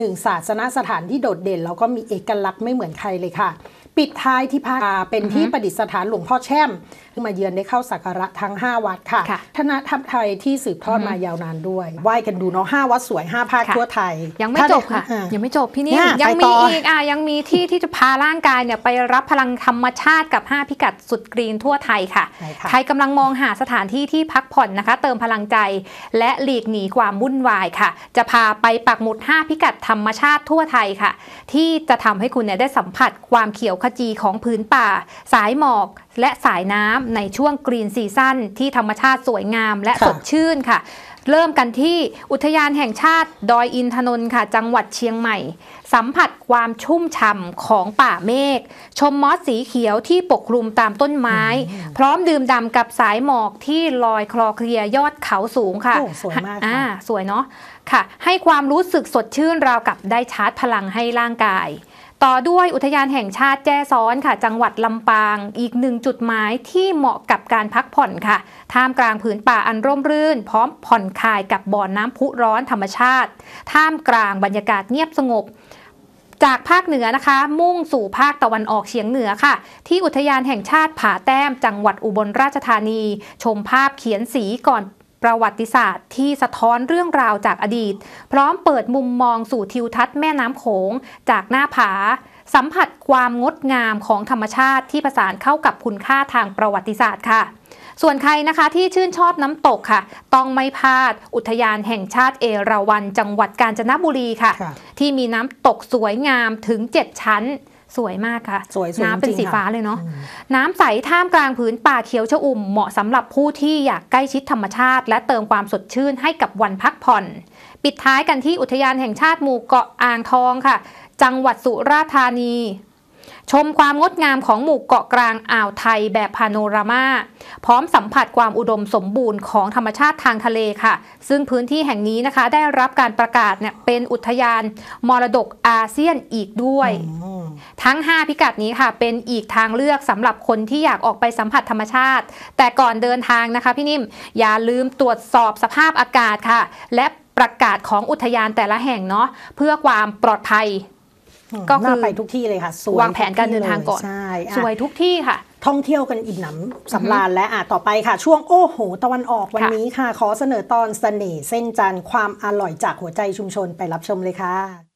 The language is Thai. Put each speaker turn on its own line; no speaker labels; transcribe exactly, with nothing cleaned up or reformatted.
หนึ่งศาสนสถานที่โดดเด่นแล้วก็มีเอกลักษณ์ไม่เหมือนใครเลยค่ะปิดท้ายที่ภาคเป็นที่ประดิษฐานหลวงพ่อแช่มที่มาเยือนได้เข้าสักการะทั้งห้าวัดค่ะธนธรรมไทยที่สืบทอดมายาวนานด้วยไหว้กันดูเนาะห้าวัดสวยห้าภาคทั่วไทย
ยังไม่จบค่ะยังไม่จบพี่นิ่มยังมีอีกอ่ะยังมีที่ที่จะพาร่างกายเนี่ยไปรับพลังธรรมชาติกับห้าพิกัดสุดกรีนทั่วไทยค่ะใครกำลังมองหาสถานที่ที่พักผ่อนนะคะเติมพลังใจและหลีกหนีความวุ่นวายค่ะจะพาไปปักหมุดห้าพิกัดธรรมชาติทั่วไทยค่ะที่จะทำให้คุณเนี่ยได้สัมผัสความเขียวขจีของพื้นป่าสายหมอกและสายน้ำในช่วงกรีนซีซั่นที่ธรรมชาติสวยงามและสดชื่นค่ะเริ่มกันที่อุทยานแห่งชาติดอยอินทนนท์ค่ะจังหวัดเชียงใหม่สัมผัสความชุ่มฉ่ำของป่าเมฆชมมอสสีเขียวที่ปกคลุมตามต้นไม้พร้อมดื่มด่ำกับสายหมอกที่ลอยคลอเคลียยอดเขาสูงค่ะ
สวยมาก
อ่าสวยเนาะค่ะให้ความรู้สึกสดชื่นราวกับได้ชาร์จพลังให้ร่างกายต่อด้วยอุทยานแห่งชาติแจ้ซ้อนค่ะจังหวัดลำปางอีกหนึ่งจุดหมายที่เหมาะกับการพักผ่อนค่ะท่ามกลางผืนป่าอันร่มรื่นพร้อมผ่อนคลายกับบ่อน้ำพุร้อนธรรมชาติท่ามกลางบรรยากาศเงียบสงบจากภาคเหนือนะคะมุ่งสู่ภาคตะวันออกเฉียงเหนือค่ะที่อุทยานแห่งชาติผาแต้มจังหวัดอุบลราชธานีชมภาพเขียนสีก่อนประวัติศาสตร์ที่สะท้อนเรื่องราวจากอดีตพร้อมเปิดมุมมองสู่ทิวทัศน์แม่น้ำโขงจากหน้าผาสัมผัสความงดงามของธรรมชาติที่ผสานเข้ากับคุณค่าทางประวัติศาสตร์ค่ะส่วนใครนะคะที่ชื่นชอบน้ำตกค่ะต้องไม่พลาดอุทยานแห่งชาติเอราวัณจังหวัดกาญจนบุรีค่ะที่มีน้ำตกสวยงามถึงเจ็ดชั้นสวยมากค่ะน้ำเป็นสีฟ้าเลยเนาะน้ำใสท่ามกลางผืนป่าเขียวชอุ่มเหมาะสำหรับผู้ที่อยากใกล้ชิดธรรมชาติและเติมความสดชื่นให้กับวันพักผ่อนปิดท้ายกันที่อุทยานแห่งชาติหมู่เกาะอ่างทองค่ะจังหวัดสุราษฎร์ธานีชมความงดงามของหมู่เกาะกลางอ่าวไทยแบบพาโนรามาพร้อมสัมผัสความอุดมสมบูรณ์ของธรรมชาติทางทะเลค่ะซึ่งพื้นที่แห่งนี้นะคะได้รับการประกาศเนี่ยเป็นอุทยานมรดกอาเซียนอีกด้วยทั้งห้าพิกัดนี้ค่ะเป็นอีกทางเลือกสำหรับคนที่อยากออกไปสัมผัสธรรมชาติแต่ก่อนเดินทางนะคะพี่นิ่มอย่าลืมตรวจสอบสภาพอากาศค่ะและประกาศของอุทยานแต่ละแห่งเนาะเพื่อความปลอดภัย
ก็คือไปทุกที่เลยค่ะ
วางแผนการเดินทางก่อนสวยทุกที่ค่ะ
ท่องเที่ยวกันอิ่มหนำสำราญและอ่ะต่อไปค่ะช่วงโอ้โหตะวันออกวันนี้ค่ะขอเสนอตอนเสน่ห์เส้นจันทร์ความอร่อยจากหัวใจชุมชนไปรับชมเลยค่ะ